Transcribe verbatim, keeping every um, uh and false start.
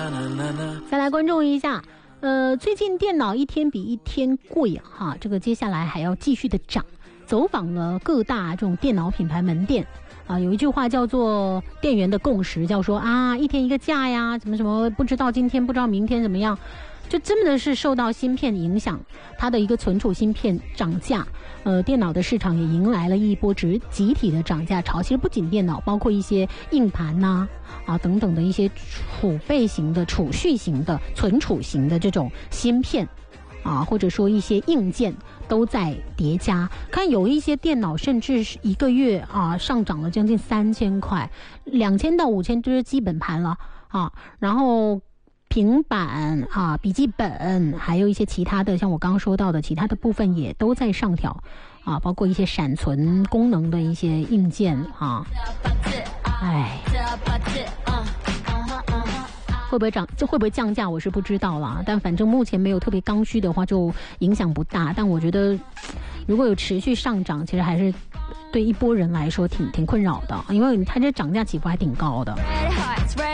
再来关注一下，呃，最近电脑一天比一天贵哈，这个接下来还要继续的涨。走访了各大这种电脑品牌门店啊，有一句话叫做店员的共识，叫说啊，一天一个价呀，怎么什么不知道今天不知道明天怎么样。就真的是受到芯片影响，它的一个存储芯片涨价，呃，电脑的市场也迎来了一波集集体的涨价潮。其实不仅电脑，包括一些硬盘呐、啊，啊等等的一些储备型的、储蓄型的、存储型的这种芯片，啊，或者说一些硬件都在叠加。看有一些电脑甚至是一个月啊上涨了将近三千块，两千到五千就是基本盘了啊，然后。平板啊、笔记本，还有一些其他的，像我刚刚说到的其他的部分也都在上调啊，包括一些闪存功能的一些硬件啊。哎，会不会涨？这会不会降价？我是不知道啦。但反正目前没有特别刚需的话，就影响不大。但我觉得，如果有持续上涨，其实还是对一波人来说挺挺困扰的，因为它这涨价起伏还挺高的。